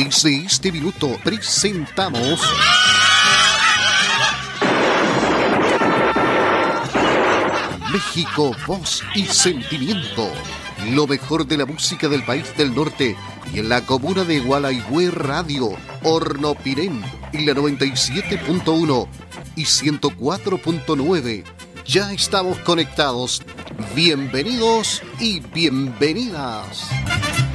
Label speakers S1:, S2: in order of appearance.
S1: Desde este minuto presentamos México, voz y sentimiento. Lo mejor de la música del país del norte y en la comuna de Gualaihue Radio, Hornopirén, y la 97.1 y 104.9. Ya estamos conectados. Bienvenidos y bienvenidas.